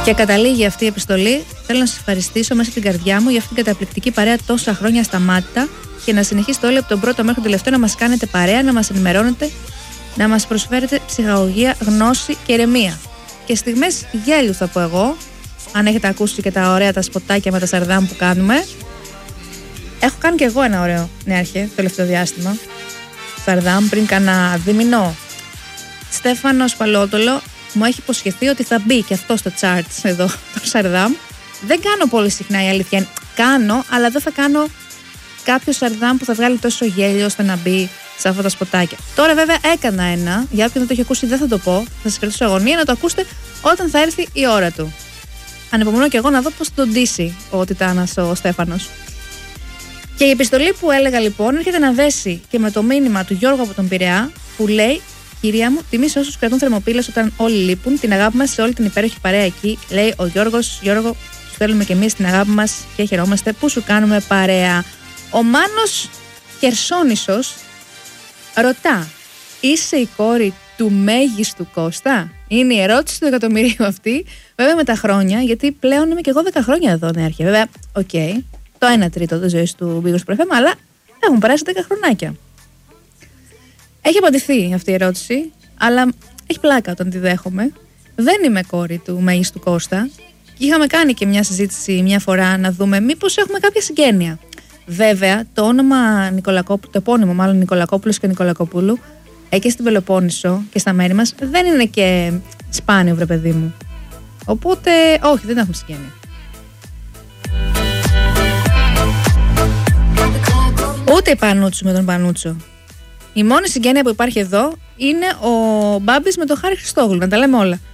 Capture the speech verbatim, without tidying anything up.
Και καταλήγει αυτή η επιστολή. Θέλω να σας ευχαριστήσω μέσα από την καρδιά μου για αυτήν την καταπληκτική παρέα τόσα χρόνια ασταμάτητα και να συνεχίσετε όλοι από τον πρώτο μέχρι τον τελευταίο να μας κάνετε παρέα, να μας ενημερώνετε, να μας προσφέρετε ψυχαγωγία, γνώση και ηρεμία. Και στιγμές γέλιου θα πω εγώ, αν έχετε ακούσει και τα ωραία τα σποτάκια με τα σαρδάμ που κάνουμε. Έχω κάνει και εγώ ένα ωραίο νέαρχε το τελευταίο διάστημα. Σαρδάμ πριν κάνα δίμηνο. Στέφανος Παλότολο μου έχει υποσχεθεί ότι θα μπει και αυτό στο charts εδώ, το Σαρδάμ. Δεν κάνω πολύ συχνά, η αλήθεια είναι. Κάνω, αλλά δεν θα κάνω κάποιο Σαρδάμ που θα βγάλει τόσο γέλιο ώστε να μπει σε αυτά τα σποτάκια. Τώρα, βέβαια, έκανα ένα. Για όποιον δεν το έχει ακούσει, δεν θα το πω. Θα σας κρατήσω αγωνία να το ακούσετε όταν θα έρθει η ώρα του. Ανυπομονώ και εγώ να δω πώς τον ντύσει ο Τιτάνας ο Στέφανος. Και η επιστολή που έλεγα λοιπόν έρχεται να δέσει και με το μήνυμα του Γιώργου από τον Πειραιά που λέει: Κυρία μου, τιμή σε όσους κρατούν θερμοπύλες όταν όλοι λείπουν, την αγάπη μας σε όλη την υπέροχη παρέα εκεί. Λέει ο Γιώργος: Γιώργο, σου θέλουμε και εμείς την αγάπη μας και χαιρόμαστε που σου κάνουμε παρέα. Ο Μάνος Χερσόνησος ρωτά: Είσαι η κόρη του μέγιστου Κώστα? Είναι η ερώτηση του εκατομμυρίου αυτή. Βέβαια με τα χρόνια, γιατί πλέον είμαι και εγώ δέκα χρόνια εδώ, ναι, αρχαία. Βέβαια, οκ, okay, το ένα τρίτο της ζωής του Bigos Pro εφ εμ, αλλά έχουν περάσει δέκα χρονάκια. Έχει απαντηθεί αυτή η ερώτηση, αλλά έχει πλάκα όταν τη δέχομαι. Δεν είμαι κόρη του μέγιστου Κώστα. Και είχαμε κάνει και μια συζήτηση μια φορά να δούμε μήπως έχουμε κάποια συγγένεια. Βέβαια, το όνομα Νικολακόπουλου, το επώνυμο μάλλον Νικολακόπουλος και Νικολακοπούλου, εκεί στην Πελοπόννησο και στα μέρη μας, δεν είναι και σπάνιο, βρε παιδί μου. Οπότε, όχι, δεν έχουμε συγγένεια. Ούτε η Πανούτσου με τον Πανούτσο. Η μόνη συγγένεια που υπάρχει εδώ είναι ο Μπάμπης με τον Χάρη Χριστόγλου, να τα λέμε όλα.